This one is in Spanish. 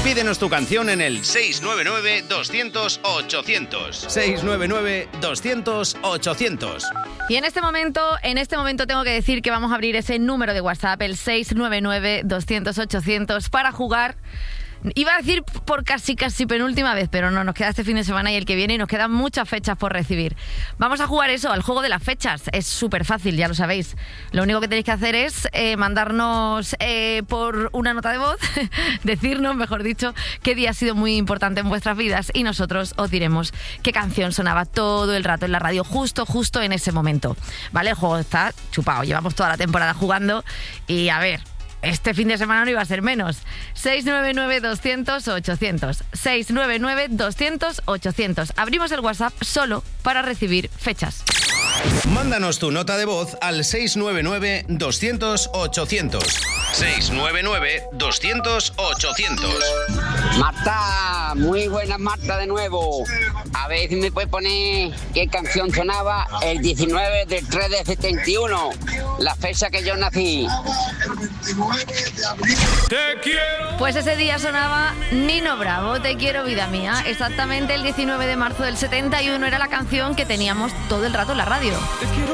Pídenos tu canción en el 699-200-800. 699-200-800. Y en este momento tengo que decir que vamos a abrir ese número de WhatsApp, el 699-200-800, para jugar. Iba a decir por casi penúltima vez, pero no, nos queda este fin de semana y el que viene y nos quedan muchas fechas por recibir. Vamos a jugar eso, al juego de las fechas. Es súper fácil, ya lo sabéis. Lo único que tenéis que hacer es mandarnos por una nota de voz, decirnos, mejor dicho, qué día ha sido muy importante en vuestras vidas y nosotros os diremos qué canción sonaba todo el rato en la radio, justo en ese momento. ¿Vale? El juego está chupado, llevamos toda la temporada jugando y a ver... Este fin de semana no iba a ser menos. 699-200-800. 699-200-800. Abrimos el WhatsApp solo para recibir fechas. Mándanos tu nota de voz al 699-200-800. 699-200-800. Marta, muy buenas Marta de nuevo. A ver si me puedes poner qué canción sonaba el 19 del 3 de 71, la fecha que yo nací. Pues ese día sonaba Nino Bravo, Te quiero vida mía. Exactamente el 19 de marzo del 71 era la canción que teníamos todo el rato en la radio.